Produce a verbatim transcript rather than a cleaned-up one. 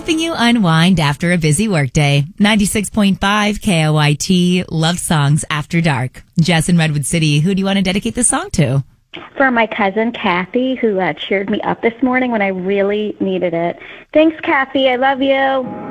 helping you unwind after a busy workday. ninety-six point five K O I T, Love Songs After Dark. Jess in Redwood City, who do you want to dedicate this song to? For my cousin Kathy, who uh, cheered me up this morning when I really needed it. Thanks, Kathy. I love you.